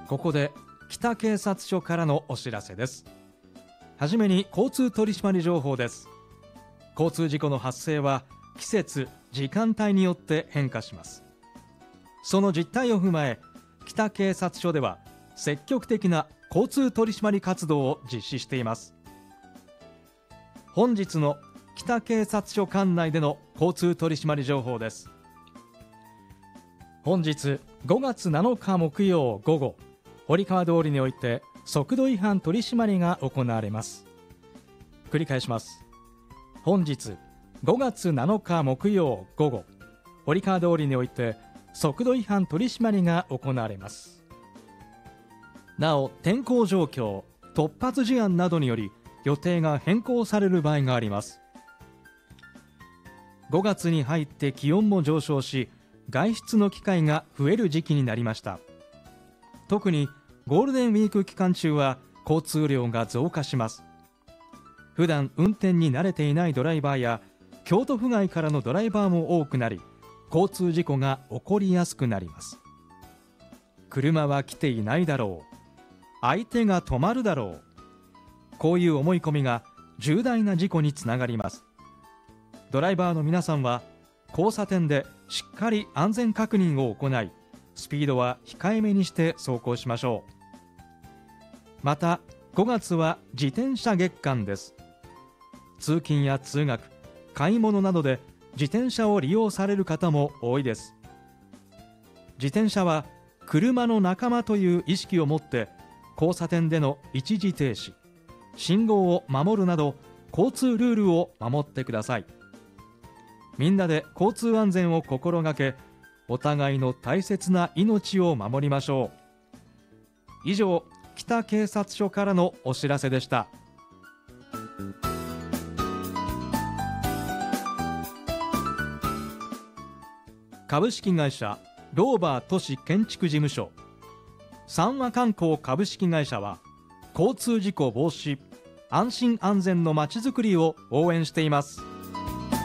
ここで北警察署からのお知らせです。はじめに交通取締情報です。交通事故の発生は季節・時間帯によって変化します。その実態を踏まえ、北警察署では積極的な交通取締活動を実施しています。本日の北警察署管内での交通取締情報です。本日5月7日木曜午後、堀川通りにおいて速度違反取締りが行われます。繰り返します。本日5月7日木曜午後、堀川通りにおいて速度違反取締りが行われます。なお、天候状況、突発事案などにより予定が変更される場合があります。5月に入って気温も上昇し、外出の機会が増える時期になりました。特にゴールデンウィーク期間中は交通量が増加します。普段運転に慣れていないドライバーや京都府外からのドライバーも多くなり、交通事故が起こりやすくなります。車は来ていないだろう、相手が止まるだろう、こういう思い込みが重大な事故につながります。ドライバーの皆さんは交差点でしっかり安全確認を行い、スピードは控えめにして走行しましょう。また5月は自転車月間です。通勤や通学、買い物などで自転車を利用される方も多いです。自転車は車の仲間という意識を持って交差点での一時停止、信号を守るなど交通ルールを守ってください。みんなで交通安全を心がけ、お互いの大切な命を守りましょう。以上、北警察署からのお知らせでした。株式会社ローバー都市建築事務所、三和観光株式会社は、交通事故防止、安心安全のまちづくりを応援しています。